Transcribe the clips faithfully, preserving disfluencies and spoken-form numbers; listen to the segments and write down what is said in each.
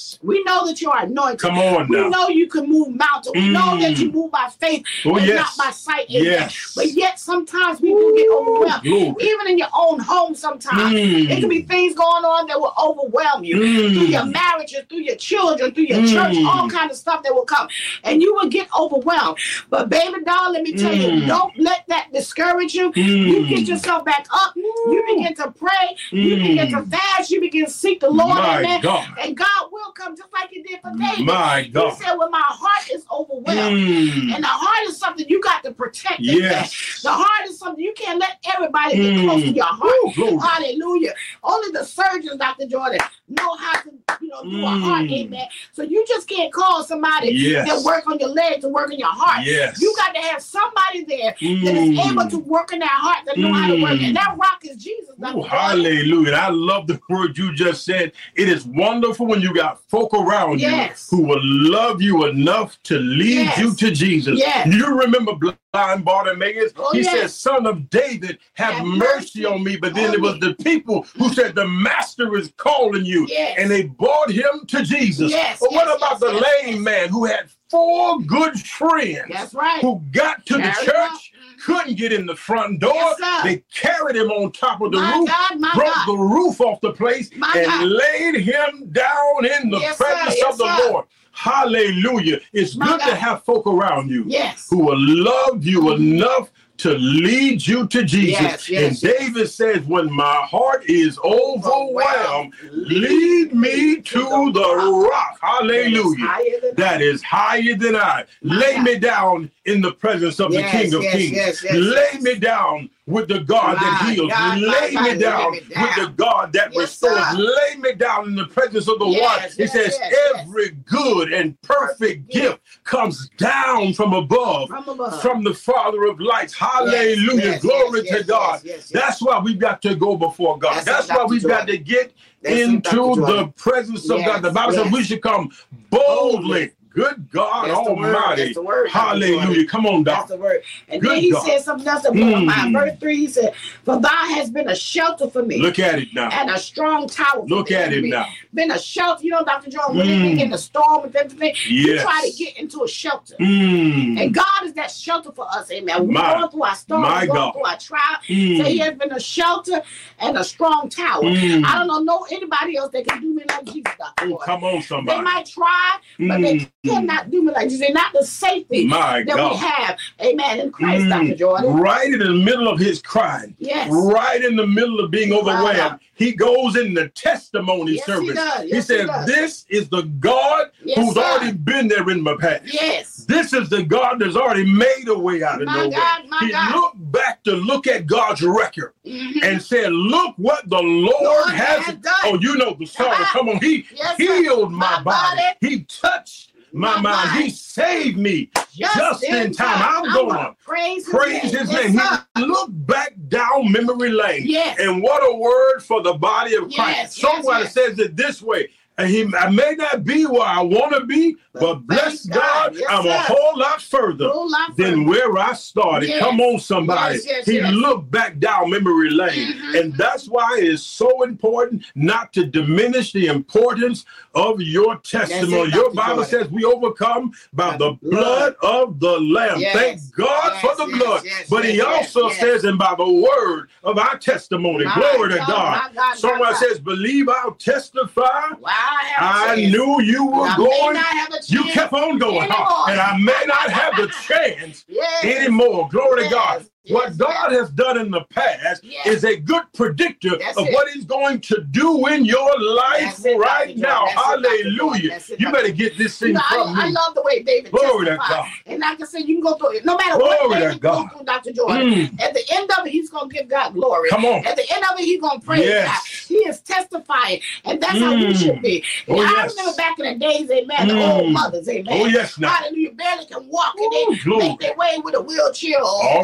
We know that you are anointed. Come on now. We know you can move mountains. We Mm. know that you move by faith Oh, and yes. not by sight. Amen. Yes. But yet sometimes we do get overwhelmed. Glory. Even in your own home sometimes. Mm. It can be things going on that will overwhelm you. Mm. Through your marriages, through your children, through your Mm. church, all kinds of stuff that will come. And you will get overwhelmed. But baby doll, let me tell Mm. you, don't let that discourage you. Mm. You get yourself back up. You begin to pray. You Mm. begin to fast. You begin to seek the Lord. My Amen. God. And God will come just like he did for David. My God. He said, when my heart is overwhelmed. Mm. And the heart is something you got to protect. Yes. The heart is something you can't let everybody get Mm. close to your heart. Ooh, glory. Hallelujah. Only the surgeons, Doctor Jordan, know how to you know, do Mm. a heart. Amen. So you just can't call somebody Yes. that work on your legs to work on your heart. Yes. You got to have somebody there Mm. that is able to work in that heart, that know how to work. Mm. And that rock is Jesus. Doctor Ooh, Jordan. hallelujah. I love the word you just said. It is wonderful when you got folk around Yes. you who will love you enough to lead Yes. you to Jesus. Yes. You remember blind Bartimaeus? Oh, he yes. said, Son of David, have, Have mercy mercy on me. But then on it was me. the people who said, the master is calling you. Yes. And they brought him to Jesus. Yes, But what yes, about yes, the yes, lame yes. man who had four good friends? That's right. Who got to the Carried him church, up. couldn't get in the front door. Yes, sir. They carried him on top of the My roof, God, my broke God. the roof off the place, My and God. laid him down in the Yes, sir. presence Yes, of the sir. Lord. Hallelujah. It's My good to God. have folk around you Yes. who will love you enough to lead you to Jesus. Yes, yes, and yes. David says, when my heart is overwhelmed, lead me to the rock. Hallelujah. That is higher than I. Lay God. me down in the presence of Yes, the King of yes, Kings. yes, yes, Lay yes. me down with the God that My heals. God, my lay God, me lay down me with down. the God that Yes, restores. sir. Lay me down in the presence of the Yes, one. He yes, says, yes, yes. every good and perfect Perfect gift gift comes down from above, From above. from the Father of lights. Hallelujah. yes, Glory yes, to yes, God. yes, yes, yes. That's why we've got to go before God. That's That's, it, why Doctor we've got Jordan. to get That's it, into Doctor the Jordan. presence of Yes, God. The Bible yes. says we should come boldly. Boldly. Good God That's the word. Almighty. That's the word, Doctor Hallelujah. Jordan. Come on, That's Doc. the word. And Good then he God. said something else that blew my mind. Mm. Verse three, he said, for thou hast been a shelter for me. Look at it now. And a strong tower for Look the at it enemy. now. Been a shelter. You know, Doctor Jordan, when Mm. they get in the storm and everything, you Yes. try to get into a shelter. Mm. And God is that shelter for us, amen. We're My- going through our storm, my we're going God. through our trial. Mm. So he has been a shelter and a strong tower. Mm. I don't know no anybody else that can do me like Jesus, Doctor Oh, Jordan. come on, They somebody. might try, but they Mm. cannot do me like Jesus. They're not the safety My that God. we have, amen, in Christ, Mm. Doctor Jordan. Right in the middle of his crying, Yes. right in the middle of being Wow. overwhelmed, he goes in the testimony Yes, he service. does. He Yes, he says, does. this is the God Yes, who's sir. already been there in my past. Yes. This is the God that's already made a way out of My nowhere. God, my he God. looked back to look at God's record Mhm. and said, look what the Lord, Lord has, has done. Oh, you know the song. Ah. Come on. He Yes, sir. healed my, My body. body. He touched my, My mind. mind. He saved me just, in time. I'm I going wanna praise his praise name. his Yes, name. sir. He looked back down memory lane. Yes. And what a word for the body of Christ. Yes, yes, Songwriter yes. says it this way. And he, I may not be where I want to be, but, But bless thank God, God. Yes, I'm a sir. whole lot further Whole lot than further. where I started. Yes. Come on, somebody. Yes, yes, he yes. looked back down memory lane. Mhm. And that's why it's so important not to diminish the importance of your testimony. it, Your Doctor Bible Jordan. says we overcome by By the the blood. blood of the Lamb. Yes. Thank God Yes, for the yes, blood. yes, but yes, he yes, also yes. says, and by the word of our testimony. My Glory to God, God. my God, Someone my God. says, believe I'll testify. Well, I have a I chance. knew you were I may going. not have a chance You kept on going, huh? anymore. And I may not have the chance Yes. anymore. Glory Yes. to God. Yes. What God has done in the past Yes. is a good predictor That's of it. what he's going to do in your life That's it, right Doctor now. Jordan. That's it, Doctor Jordan. Hallelujah. That's it, You Doctor better get this You thing know, from I, I me. love the way David Glory to testified. God. And like I said, you can go through it. No matter Glory what to David goes God. through, Doctor Jordan, Mm. at the end of it, he's going to give God glory. Come on. At the end of it, he's going to praise Yes. God. He is testifying. And that's how we Mm. should be. Oh, I yes. remember back in the days, amen, the Mm. old mothers, amen. Oh, yes, now. Hallelujah. Barely can walk Ooh, and they glory. make their way with a wheelchair. Or, All right, or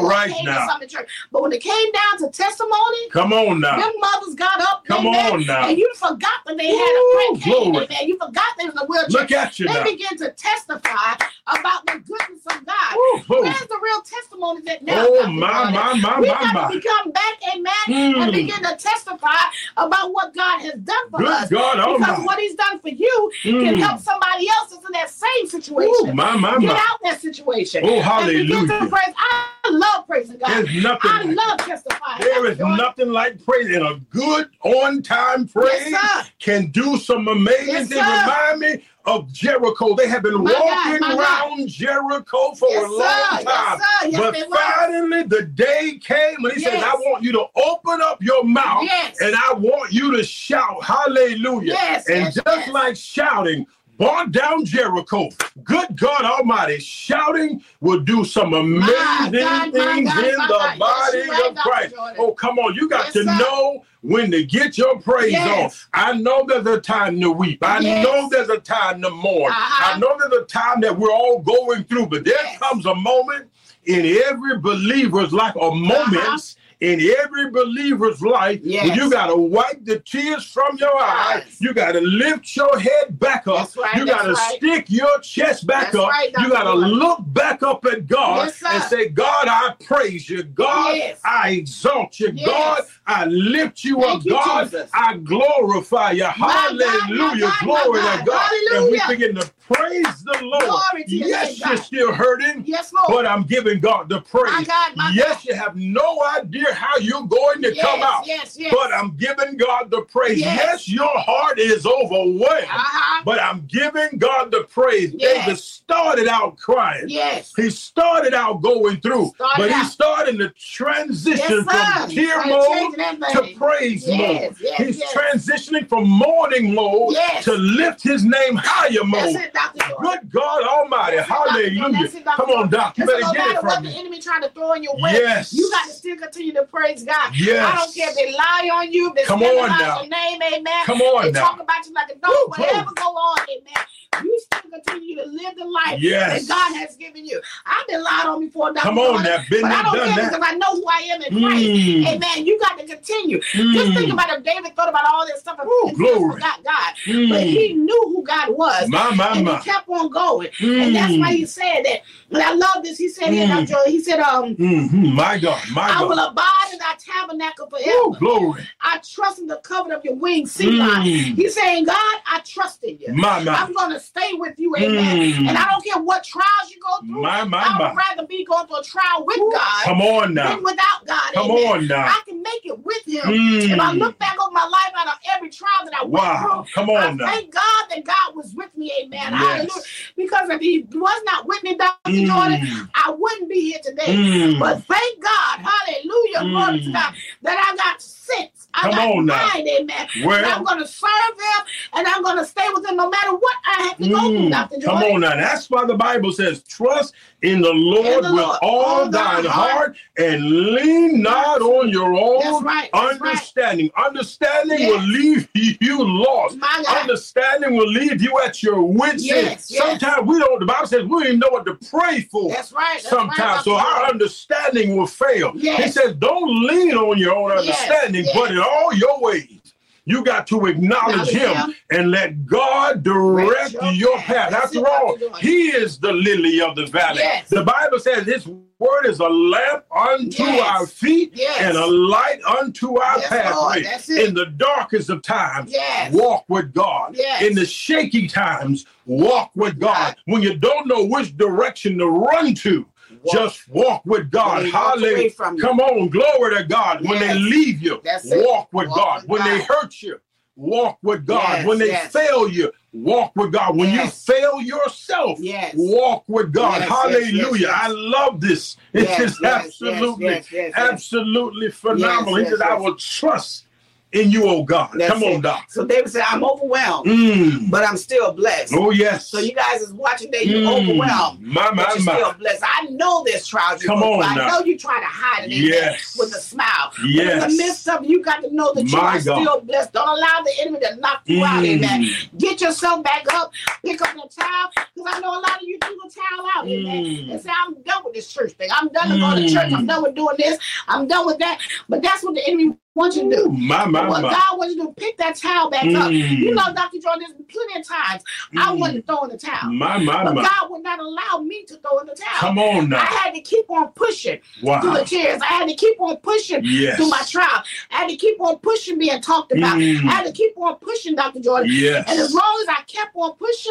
now. But when it came down to testimony, come on now. Them mothers got up. Come amen, on now. And you forgot that they Ooh, had a great cane. glory. Amen. You forgot they was in a wheelchair. Look at you They now. began to testify about the goodness of God. Ooh, Where's the real testimony that now? Oh, Doctor my, Jordan? my, my, we my, got my. to become back, amen, Mm. and begin to testify about what God has done for Good us. God because Almighty. what He's done for you can Mm. help somebody else that's in that same situation. Ooh, my, my, Get my. out that situation. Oh, And begin to hallelujah. praise. I love praising God. There's nothing I like love testifying. There Doctor is Jordan. nothing like praise, and a good on-time praise Yes, sir. can do some amazing Yes, things. sir. Remind me of Jericho. They have been My God, walking my God. around Jericho for Yes, a long sir. time. Yes, sir. Yes, but they was. finally, the day came when he says, Yes. I want you to open up your mouth Yes. and I want you to shout hallelujah. Yes, and yes, just yes. like shouting, brought down Jericho. Good God Almighty, shouting will do some amazing God, my things God, in my the God. body Yes, you're right, of Doctor Christ. Jordan. Oh, come on. You got Yes, to sir. know when to get your praise Yes. on. I know there's a time to weep. I Yes. know there's a time to mourn. Uh-huh. I know there's a time that we're all going through, but there Yes. comes a moment in every believer's life, or moments Uh-huh. in every believer's life, Yes. when you got to wipe the tears from your eyes. Yes. You got to lift your head back up. That's right, you got to that's right. stick your chest back That's up. right, you Doctor got to Jordan. look back up at God Yes, sir. and say, God, I praise you. God, Yes. I exalt you. Yes. God, I lift you Thank up. you, God, Jesus. I glorify you. My God, Hallelujah. my God, Glory my to God. God. And we Hallelujah. begin to praise the Lord. Glory to your Yes, name, you're God. still hurting. Yes, Lord. But I'm giving God the praise. My God, my yes, God. you have no idea how you're going to Yes, come out. yes, yes. But I'm giving God the praise. Yes. Yes, your heart is overwhelmed. Uh-huh. But I'm giving God the praise. Yes. David started out crying. Yes. He started out going through. Started but he out. started to transition Yes, sir. from tear Trying to mode change that to thing. praise Yes, mode. yes, He's yes. transitioning from mourning mode Yes. to lift his name higher mode. That's it, Doctor Jordan. Good God Almighty. That's it, Doctor Jordan. Hallelujah. That's it, Doctor Come on, Jordan. Doc. You And so better no get matter it what from the me. enemy trying to throw in your way, Yes. you got to still continue to praise God. Yes. I don't care if they lie on you, if they Come scandalize on now. your name, amen. Come on they now. talk about you like a dog, Woo, whatever glory. go on, amen. You still continue to live the life Yes. that God has given you. I've been lied on before, Doctor Come on Jordan, now. Been but I there, don't done care that. because I know who I am in Christ. Mm. Amen. You got to continue. Just Mm. think about if David thought about all this stuff and Ooh, and glory. forgot God. Mm. But he knew who God was. My, my, and my. he kept on going. And that's Mm. why he said that. And I love this. He said here, Mm. Doctor Jordan, he said, um, Mhm. My God. My I God. will abide in thy tabernacle forever. Ooh, glory. I trust in the covenant of your wings, Selah. Mm. He's saying, God, I trust in you. My, my. I'm going to stay with you, amen. Mm. And I don't care what trials you go through. My, my, I my. would rather be going through a trial with God Come on now. than without God. Come amen. on now. I can make it with him. Mm. If I look back over my life out of every trial that I went Wow. through, Come I on now. thank God that God was with me, amen. Yes. Hallelujah. Because if he was not with me, Doctor Mm. Jordan, I wouldn't be here today. Mm. But thank God, hallelujah, glory to Mm. God, that I got sense. I Come got on now. mind, amen. Well- and I'm going to serve him, and I'm going to stay with him no matter what I have to go through, Mm. Doctor Come Jordan. on now. That's why the Bible says, trust in the Lord In the with Lord. all All thine thine heart heart. and lean not on your own That's right, that's right. understanding. Understanding Yes. will leave you lost. My God. Understanding will leave you at your wits' end. Yes, yes. Sometimes we don't, the Bible says we don't even know what to pray for. That's right. That's Sometimes, right, so Doctor our Jordan. understanding will fail. Yes. He says, don't lean on your own Yes, understanding, yes. but in all your ways, you got to acknowledge Acknowledge him, him. and let God direct Direct your your path. path. That's After it, all, Doctor Jordan. he is the lily of the valley. Yes. The Bible says his word is a lamp unto Yes. our feet Yes. and a light unto our Yes, pathway. Lord. That's it. In the darkest of times, Yes. walk with God. Yes. In the shaky times, walk with God. Right. When you don't know which direction to run to, Walk. just walk with God. When he walks away Hallelujah. from you. Come on, glory to God. When they Yes. leave you, That's it. walk with Walk God. with When they God. hurt you, walk with God. Yes, When they yes. fail you, walk with God. When Yes. you fail yourself, Yes. walk with God. Yes, yes, Hallelujah. yes, yes. I love this. It's Yes, just yes, absolutely, yes, yes, yes, yes. absolutely phenomenal. Yes, he says, yes, I yes. will trust in you, oh God. That's Come on, it. Doc. So David said, I'm overwhelmed, Mm. but I'm still blessed. Oh, yes. So you guys is watching that you're Mm. overwhelmed, My, my, but you're my. still blessed. I know there's trials. Come on I now. know you try to hide it in Yes. there with a smile. Yes. But in the midst of it, you got to know that you My are God. still blessed. Don't allow the enemy to knock you out in that. Mm. Get yourself back up. Pick up the towel. Because I know a lot of you threw the towel out in there Mm. and say, I'm done with this church thing. I'm done with going to church. I'm done with doing this. I'm done with that. But that's what the enemy wants you to do. My, my, What my. God wants you to do, pick that towel back up. Mm. You know, Doctor Jordan, there's plenty of times I Mm. wanted to throw in the towel. My, my, But my. God would not allow me to throw in the towel. Come on I now. had to keep on pushing Wow. through the tears. I had to keep on pushing Yes. through my trial. I had to keep on pushing being talked about. Mm. I had to keep on pushing, Doctor Jordan. Yes. And as long as I kept on pushing,